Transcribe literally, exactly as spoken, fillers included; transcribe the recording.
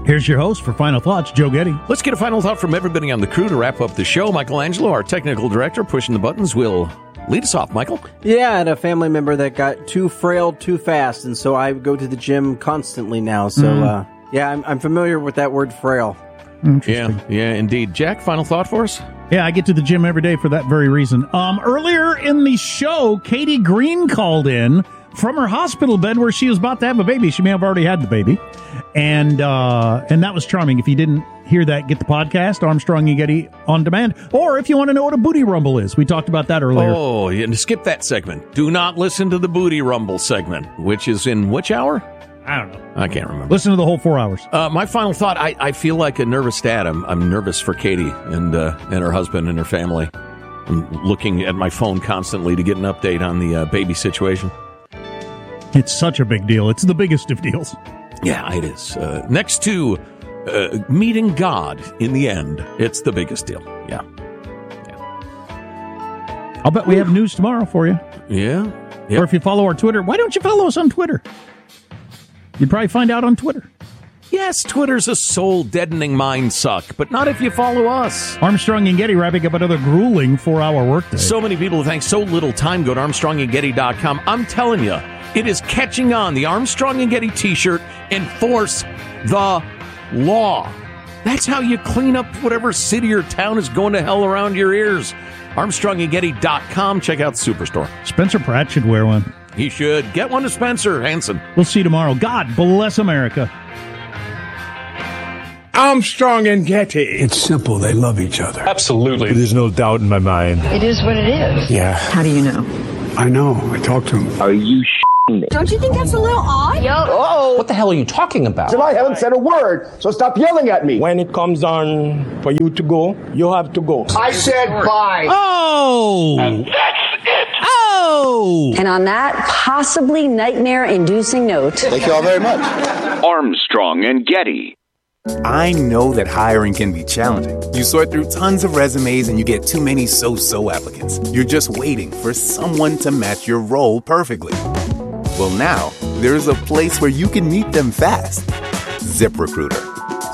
Here's your host for Final Thoughts, Joe Getty. Let's get a final thought from everybody on the crew to wrap up the show. Michelangelo, our technical director, pushing the buttons, will lead us off. Michael? Yeah, I had a family member that got too frail too fast, and so I go to the gym constantly now. So, mm. uh, yeah, I'm, I'm familiar with that word frail. Yeah, yeah, indeed. Jack, final thought for us? Yeah, I get to the gym every day for that very reason. Um, earlier in the show, Katie Green called in from her hospital bed where she was about to have a baby. She may have already had the baby. And uh, and that was charming. If you didn't hear that, get the podcast, Armstrong and Getty On Demand. Or if you want to know what a booty rumble is, we talked about that earlier. Oh, yeah, skip that segment. Do not listen to the booty rumble segment, which is in which hour? I don't know. I can't remember. Listen to the whole four hours. Uh, my final thought, I, I feel like a nervous dad. I'm, I'm nervous for Katie and uh, and her husband and her family. I'm looking at my phone constantly to get an update on the uh, baby situation. It's such a big deal. It's the biggest of deals. Yeah, it is. Uh, next to uh, meeting God in the end, it's the biggest deal. Yeah. yeah. I'll bet we have news tomorrow for you. Yeah. Yep. Or if you follow our Twitter. Why don't you follow us on Twitter? You'd probably find out on Twitter. Yes, Twitter's a soul-deadening mind suck, but not if you follow us. Armstrong and Getty wrapping up another grueling four-hour workday. So many people think so little time. Go to Armstrong and Getty dot com. I'm telling you, it is catching on. The Armstrong and Getty T-shirt, enforce the law. That's how you clean up whatever city or town is going to hell around your ears. Armstrong and Getty dot com. Check out the Superstore. Spencer Pratt should wear one. He should. Get one to Spencer Hansen. We'll see you tomorrow. God bless America. Armstrong and Getty. It's simple. They love each other. Absolutely. There's no doubt in my mind. It is what it is. Yeah. How do you know? I know. I talked to him. Are you sh**ing me? Don't you think that's a little odd? Yo. Oh. What the hell are you talking about? I haven't said a word, so stop yelling at me. When it comes on for you to go, you have to go. I said bye. Oh. And that's it. Oh. And on that possibly nightmare-inducing note. Thank you all very much. Armstrong and Getty. I know that hiring can be challenging. You sort through tons of resumes and you get too many so-so applicants. You're just waiting for someone to match your role perfectly. Well, now, there's a place where you can meet them fast. ZipRecruiter.